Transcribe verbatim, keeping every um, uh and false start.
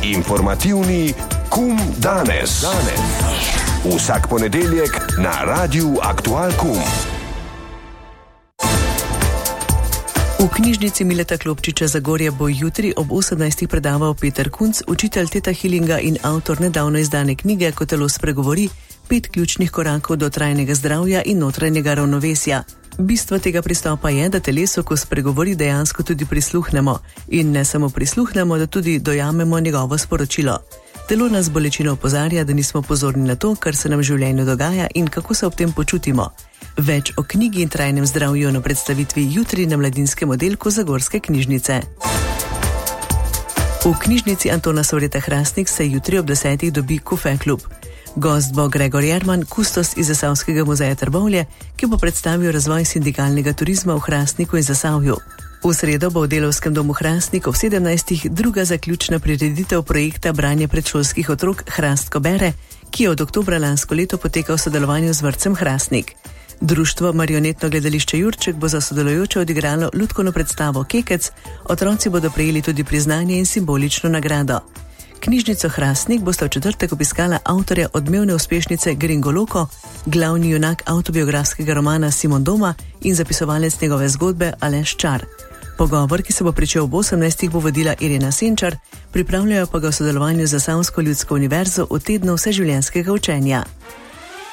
Informativni Kum danes. danes. Vsak ponedeljek na Radiu Aktual Kum. V knjižnici Mileta Klopčiča Zagorje bo jutri ob osemnajstih predaval Peter Kunc, učitelj Theta Healinga in avtor nedavno izdane knjige Ko telo spregovori, pet ključnih korakov do trajnega zdravja in notranjega ravnovesja. Bistvo tega pristopa je, da telesu, ko spregovori, dejansko tudi prisluhnemo in ne samo prisluhnemo, da tudi dojamemo njegovo sporočilo. Telo nas bolečino opozarja, da nismo pozorni na to, kar se nam v življenju dogaja in kako se ob tem počutimo. Več o knjigi in trajnem zdravju na predstavitvi jutri na mladinskem oddelku Zagorske knjižnice. V knjižnici Antona Sorjeta Hrastnik se jutri ob desetih dobi Kufe klub. Gost bo Gregor Jerman, kustos iz Zasavskega muzeja Trbovlje, ki bo predstavil razvoj sindikalnega turizma v Hrastniku in Zasavju. V sredo bo v Delavskem domu Hrastnik ob sedemnajstih druga zaključna prireditev projekta Branje predšolskih otrok Hrastko bere, ki je od oktobra lansko leto potekal v sodelovanju z vrtcem Hrastnik. Društvo Marionetno gledališče Jurček bo za sodelujoče odigralo lutkovno predstavo Kekec, otroci bodo prejeli tudi priznanje in simbolično nagrado. Knjižnico Hrastnik bosta v četrtek obiskala avtorja odmevne uspešnice Gringoloko, glavni junak avtobiografskega romana Simon Doma in zapisovalec njegove zgodbe Aleš Čar. Pogovor, ki se bo pričel ob osemnajstih, bo vodila Irena Senčar, pripravljajo pa ga v sodelovanju z Zasavsko ljudsko univerzo v tednu vseživljenjskega učenja.